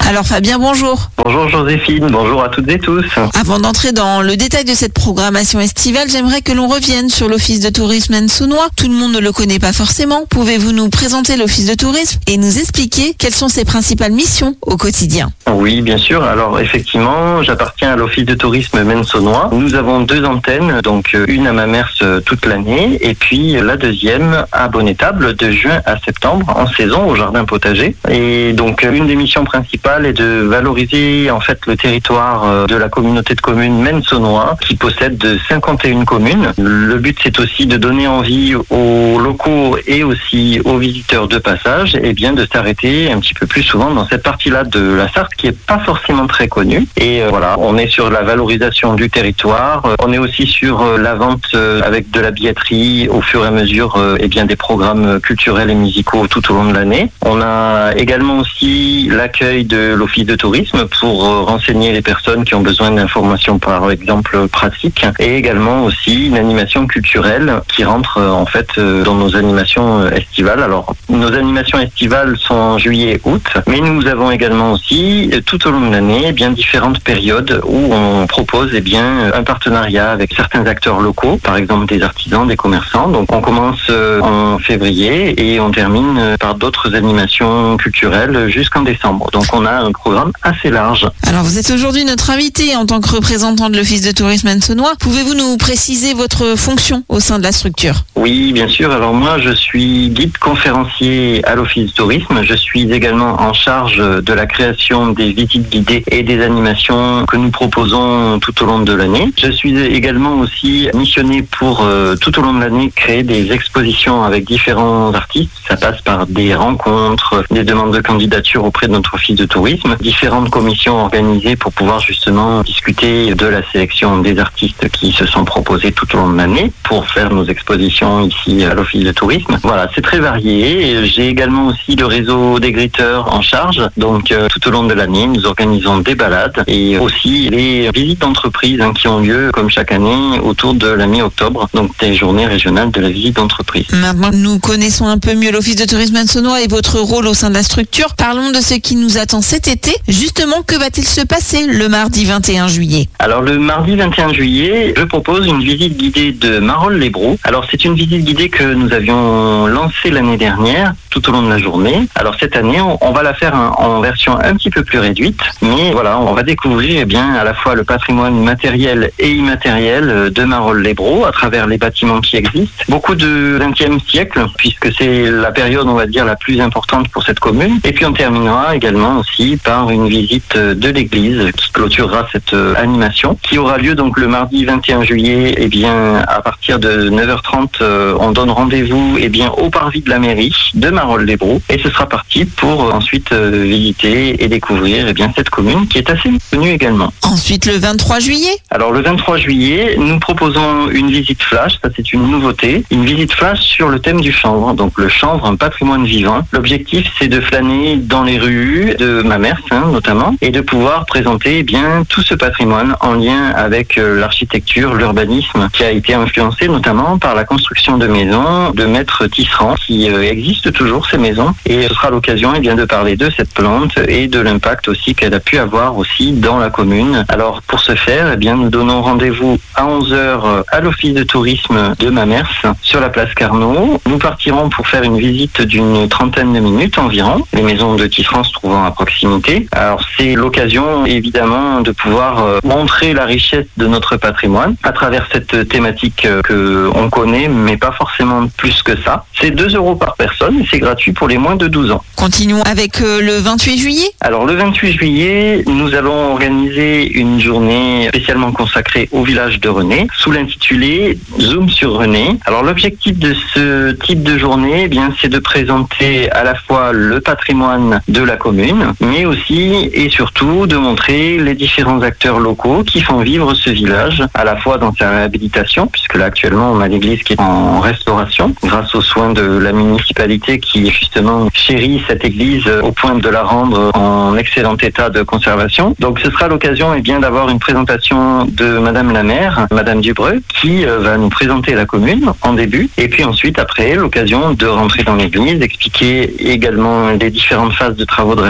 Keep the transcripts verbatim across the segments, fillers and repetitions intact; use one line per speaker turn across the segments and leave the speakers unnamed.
Alors Fabien, bonjour.
Bonjour Joséphine, bonjour à toutes et tous.
Avant d'entrer dans le détail de cette programmation estivale, j'aimerais que l'on revienne sur l'Office de tourisme Aisne-sous-Noix. Tout le monde ne le connaît pas forcément. Pouvez-vous nous présenter l'Office de tourisme et nous expliquer quelles sont ses principales missions au quotidien?
Oui, bien sûr. Alors effectivement, j'appartiens à l'Office de tourisme Aisne-sous-Noix. Nous avons deux antennes, donc une à Mamers toute l'année et puis la deuxième à Bonnétable de juin à septembre en saison au jardin potager. Et donc une des missions principales est de valoriser en fait le territoire de la communauté de communes Aisne-sous-Noix qui possède cinquante et une communes. Le but c'est aussi de donner envie aux locaux et aussi aux visiteurs de passage et bien de s'arrêter un petit peu plus souvent dans cette partie-là de la Sarthe qui est pas forcément très connue. Et euh, voilà, on est sur la valorisation du territoire. Euh, on est aussi sur euh, la vente euh, avec de la billetterie au fur et à mesure euh, et bien des programmes culturels et musicaux tout au long de l'année. On a également aussi l'accueil de l'Office de tourisme pour euh, renseigner les personnes qui ont besoin d'informations par exemple pratiques et également aussi une animation culturelle qui rentre euh, en fait euh, dans nos animations euh, estivales. Alors nos animations estivales sont en juillet-août, mais nous avons également aussi euh, tout au long de l'année eh bien différentes périodes où on propose eh bien un partenariat avec certains acteurs locaux, par exemple des artisans, des commerçants. Donc on commence euh, en février et on termine euh, par d'autres animations culturelles jusqu'en décembre. Donc on a un programme assez large.
Alors vous êtes aujourd'hui notre invité en tant que représentant de l'Office de tourisme Aisne-sous-Noix. Pouvez-vous nous préciser votre fonction au sein de la structure?
Oui, bien sûr. Alors moi, je suis guide conférencier à l'Office de tourisme. Je suis également en charge de la création des visites guidées et des animations que nous proposons tout au long de l'année. Je suis également aussi missionné pour euh, tout au long de l'année créer des expositions avec différents artistes. Ça passe par des rencontres, des demandes de candidature auprès de notre Office de tourisme, différentes commissions organisées pour pouvoir justement discuter de la sélection des artistes qui se sont proposés tout au long de l'année pour faire nos expositions ici à l'Office de tourisme. Voilà, c'est très varié. J'ai également aussi le réseau des griteurs en charge. Donc euh, tout au long de l'année, nous organisons des balades et aussi les visites d'entreprise hein, qui ont lieu comme chaque année autour de la mi-octobre, donc des journées régionales de la visite d'entreprise.
Maintenant que nous connaissons un peu mieux l'Office de tourisme Aisne-sous-Noix et votre rôle au sein de la structure, parlons de ce qui nous attend cet été. Justement, que va-t-il se passer le mardi vingt et un juillet?
Alors le mardi vingt et un juillet, je propose une visite guidée de Marolles-les-Brous. Alors c'est une visite guidée que nous avions lancée l'année dernière tout au long de la journée. Alors cette année, on, on va la faire en, en version un petit peu plus réduite, mais voilà, on va découvrir eh bien à la fois le patrimoine matériel et immatériel de Marolles-les-Braux à travers les bâtiments qui existent. Beaucoup de vingtième siècle, puisque c'est la période, on va dire, la plus importante pour cette commune. Et puis on terminera également aussi par une visite de l'église qui clôturera cette animation, qui aura lieu donc le mardi vingt et un juillet, eh bien à partir de neuf heures trente, euh, on donne rendez-vous eh bien au parvis de la mairie de Marolles-les-Braux et ce sera parti pour euh, ensuite euh, visiter et découvrir eh bien cette commune qui est assez connue également.
Ensuite le vingt-trois juillet.
Alors le vingt-trois juillet, nous proposons une visite flash, ça c'est une nouveauté, une visite flash sur le thème du chanvre, donc le chanvre, un patrimoine vivant. L'objectif c'est de flâner dans les rues de Mamers hein, notamment et de pouvoir présenter eh bien tout ce patrimoine en lien avec euh, l'architecture, l'urbanisme qui a été influencé notamment par la construction de maisons de maîtres tisserands qui euh, existent toujours ces maisons et ce sera l'occasion eh bien de parler de cette plante et de l'impact aussi qu'elle a pu avoir aussi dans la commune. Alors pour ce faire, eh bien nous donnons rendez-vous à onze heures à l'Office de tourisme de Mamers sur la place Carnot. Nous partirons pour faire une visite d'une trentaine de minutes environ, les maisons de tisserands se trouvant à proximité. Alors c'est l'occasion évidemment de pouvoir euh, montrer la richesse de notre patrimoine à travers cette thématique euh, que on connaît mais pas forcément plus que ça. C'est deux euros par personne et c'est gratuit pour les moins de douze ans.
Continuons avec euh, le vingt-huit juillet.
Alors le vingt-huit juillet, nous allons organiser une journée spécialement consacrée au village de René sous l'intitulé Zoom sur René. Alors l'objectif de ce type de journée, eh bien, c'est de présenter à la fois le patrimoine de la commune, mais aussi et surtout de montrer les différents acteurs locaux qui font vivre ce village, à la fois dans sa réhabilitation, puisque là actuellement on a l'église qui est en restauration, grâce aux soins de la municipalité qui justement chérit cette église au point de la rendre en excellent état de conservation. Donc ce sera l'occasion eh bien d'avoir une présentation de Madame la maire, Madame Dubreuil, qui euh, va nous présenter la commune en début, et puis ensuite après l'occasion de rentrer dans l'église, expliquer également les différentes phases de travaux de restauration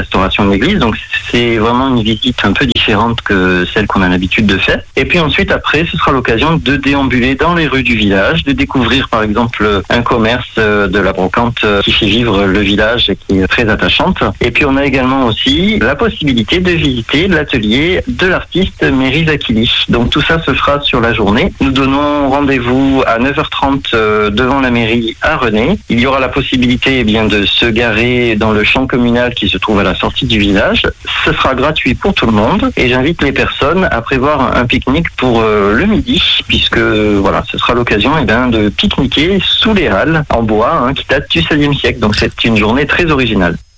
son église. Donc c'est vraiment une visite un peu différente que celle qu'on a l'habitude de faire. Et puis ensuite, après, ce sera l'occasion de déambuler dans les rues du village, de découvrir par exemple un commerce de la brocante qui fait vivre le village et qui est très attachante. Et puis on a également aussi la possibilité de visiter l'atelier de l'artiste Mary Zakili. Donc tout ça se fera sur la journée. Nous donnons rendez-vous à neuf heures trente devant la mairie à Renay. Il y aura la possibilité eh bien, de se garer dans le champ communal qui se trouve à la sortie du village. Ce sera gratuit pour tout le monde et j'invite les personnes à prévoir un pique-nique pour euh, le midi puisque voilà, ce sera l'occasion eh bien, de pique-niquer sous les halles en bois hein, qui datent du seizième siècle. Donc c'est une journée très originale.